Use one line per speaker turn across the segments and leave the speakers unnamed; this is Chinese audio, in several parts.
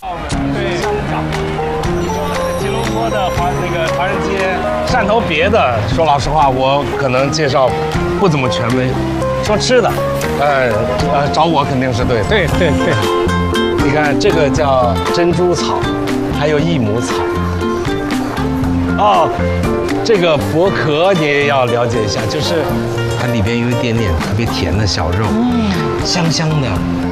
对，香港，吉隆坡的唐人街，汕头别的，说老实话，我可能介绍不怎么权威。说吃的，找我肯定是对的。
对。
你看这个叫珍珠草，还有益母草。哦，这个薄壳你也要了解一下，就是它里边有一点点特别甜的小肉，香香的。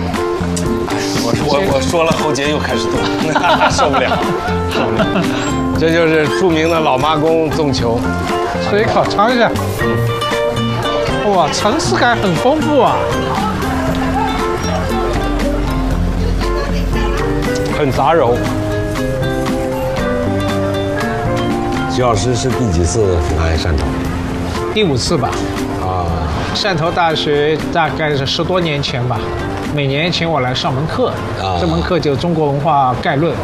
我说了，喉结又开始痛，受不了。这就是著名的老妈公粽球，
吃一口尝一下。哇，层次感很丰富啊，
很杂糅。徐老师是第几次来汕头？
第5次吧。
啊，
汕头大学大概是10多年前吧，每年请我来上门课，这门课就《中国文化概论》。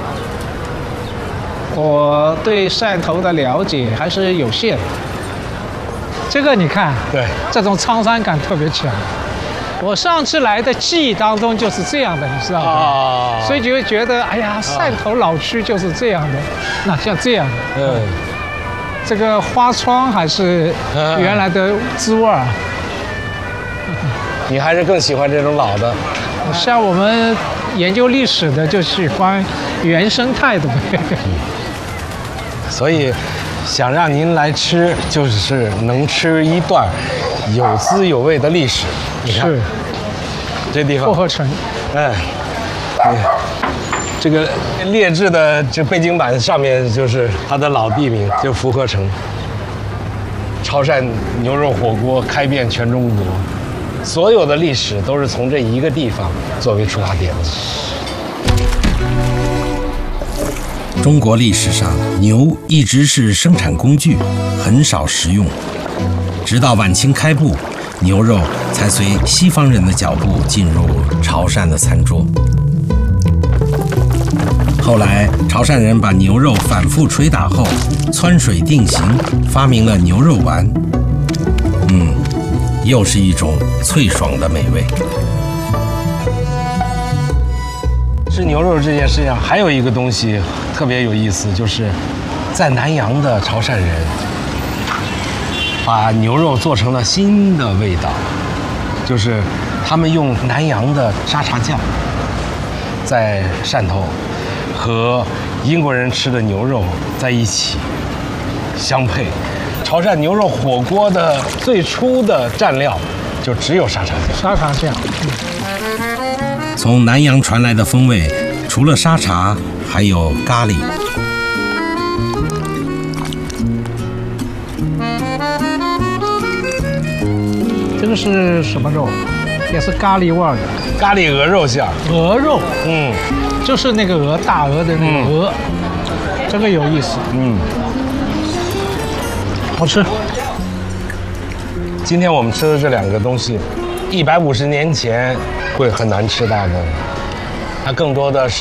我对汕头的了解还是有限。这个你看，
对，
这种沧桑感特别强。我上次来的记忆当中就是这样的，你知道吗？所以就会觉得，哎呀，汕头老区就是这样的，那像这样的，这个花窗还是原来的滋味儿。
你还是更喜欢这种老的？
像我们研究历史的就喜欢原生态的呗。
所以想让您来吃，就是能吃一段有滋有味的历史。你看，
是
这地方
薄荷城，
这个列制的这背景板上面就是它的老地名，就福和城。潮汕牛肉火锅开遍全中国，所有的历史都是从这一个地方作为出发点的。
中国历史上，牛一直是生产工具，很少食用。直到晚清开埠，牛肉才随西方人的脚步进入潮汕的餐桌。后来，潮汕人把牛肉反复捶打后，汆水定型，发明了牛肉丸。又是一种脆爽的美味。
吃牛肉这件事情，还有一个东西特别有意思，就是在南洋的潮汕人把牛肉做成了新的味道，就是他们用南洋的沙茶酱在汕头和英国人吃的牛肉在一起相配。潮汕牛肉火锅的最初的蘸料就只有沙茶酱。
沙茶酱。
从南洋传来的风味，除了沙茶，还有咖喱。
这个是什么肉？也是咖喱味儿的。
咖喱鹅肉馅。
鹅肉。就是那个鹅，大鹅的那个鹅。这个有意思。好吃。
今天我们吃的这两个东西，150年前会很难吃到的，它更多的是